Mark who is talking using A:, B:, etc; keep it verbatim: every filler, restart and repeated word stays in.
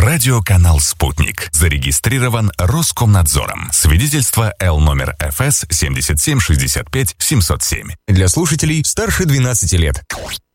A: Радиоканал «Спутник». Зарегистрирован Роскомнадзором. Свидетельство Л номер ФС семьдесят семь шестьдесят пять семьсот семь.
B: Для слушателей старше двенадцати лет.